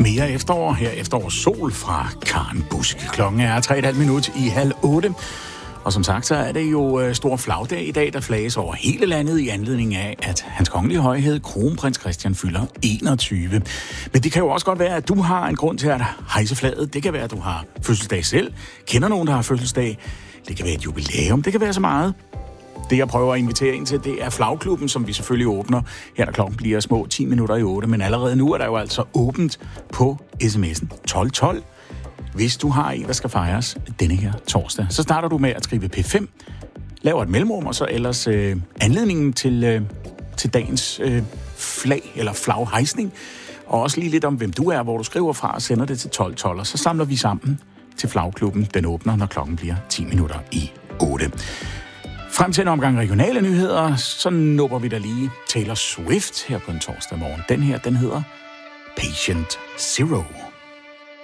Mere efterår, her efterårssol fra Karen Busk. Klokken er 3,5 minut i 7:30. Og som sagt, så er det jo stor flagdag i dag, der flages over hele landet i anledning af, at Hans Kongelige Højhed, Kronprins Christian, fylder 21. Men det kan jo også godt være, at du har en grund til at hejse flaget. Det kan være, at du har fødselsdag selv, kender nogen, der har fødselsdag. Det kan være et jubilæum, det kan være så meget. Det, jeg prøver at invitere ind til, det er Flagklubben, som vi selvfølgelig åbner. Her der klokken bliver små 10 minutter i 8, men allerede nu er der jo altså åbent på sms'en 1212. Hvis du har en, der skal fejres denne her torsdag, så starter du med at skrive P5, laver et mellemrum, og så ellers anledningen til dagens flag eller flaghejsning, og også lige lidt om, hvem du er, hvor du skriver fra og sender det til 1212, og så samler vi sammen til Flagklubben. Den åbner, når klokken bliver 10 minutter i 8. Frem til en omgang regionale nyheder, så nupper vi da lige Taylor Swift her på en torsdag morgen. Den her, den hedder Patient Zero.